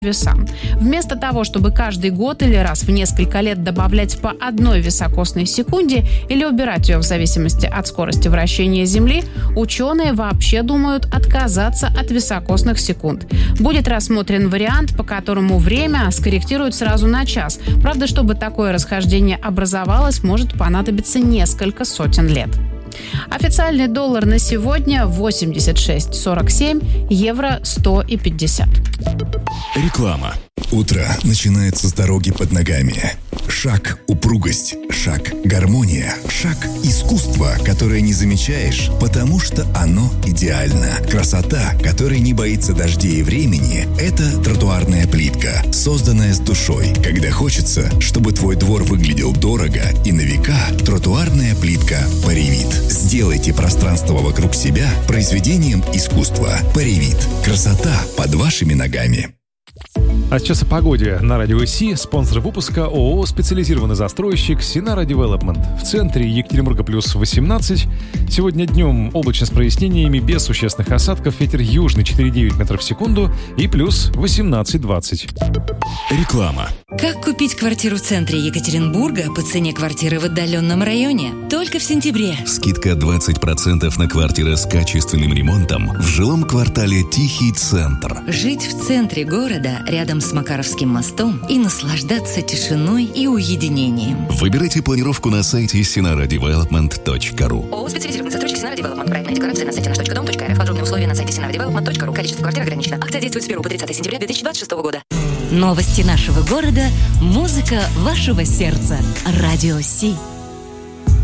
весам. Вместо того, чтобы каждый год или раз в несколько лет добавлять по одной високосной секунде или убирать ее в зависимости от скорости вращения Земли, ученые вообще думают отказаться от високосных секунд. Будет рассмотрен вариант, по которому время скорректируют сразу на час. Правда, чтобы такое расхождение образовалось, может понадобиться несколько сотен лет. Официальный доллар на сегодня 86,47, евро 100,50. Реклама. Утро начинается с дороги под ногами. Шаг – упругость, шаг – гармония, шаг – искусство, которое не замечаешь, потому что оно идеально. Красота, которая не боится дождей и времени – это тротуарная плитка, созданная с душой. Когда хочется, чтобы твой двор выглядел дорого и на века, тротуарная плитка Паривит. Сделайте пространство вокруг себя произведением искусства. Паривит. Красота под вашими ногами. А сейчас о погоде. На Радио Си спонсор выпуска ООО «Специализированный застройщик Синара Девелопмент». В центре Екатеринбурга плюс 18. Сегодня днем облачно с прояснениями, без существенных осадков. Ветер южный 4,9 метров в секунду и плюс 18-20. Реклама. Как купить квартиру в центре Екатеринбурга по цене квартиры в отдаленном районе? Только в сентябре. Скидка 20% на квартиры с качественным ремонтом в жилом квартале «Тихий центр». Жить в центре города, рядом с Макаровским мостом, и наслаждаться тишиной и уединением. Выбирайте планировку на сайте sinaradevelopment.ru. ООО «Специализированный застройщик Синара Девелопмент». Проектная декларация на сайте nаш.dom.rf. Подробные условия на сайте sinaradevelopment.ru. Количество квартир ограничено. Акция действует с 1 по 30 сентября 2026 года. Новости нашего города, музыка вашего сердца. Радио Си.